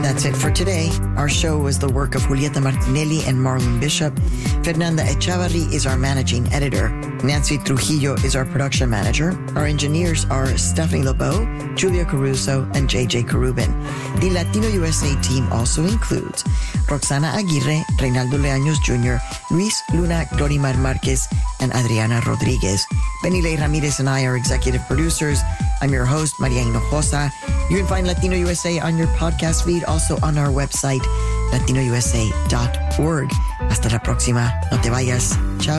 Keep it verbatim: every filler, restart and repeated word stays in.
That's it for today. Our show was the work of Julieta Martinelli and Marlon Bishop. Fernanda Echavarri is our managing editor. Nancy Trujillo is our production manager. Our engineers are Stephanie LeBeau, Julia Caruso, and J J Carubin. The Latino U S A team also includes Roxana Aguirre, Reynaldo Leaños Junior, Luis Luna, Glorimar Marquez, and Adriana Rodriguez. Benile Ramirez and I are executive producers. I'm your host, Maria Hinojosa. You can find Latino U S A on your podcast feed, also on our website, latino u s a dot org. Hasta la próxima. No te vayas. Ciao.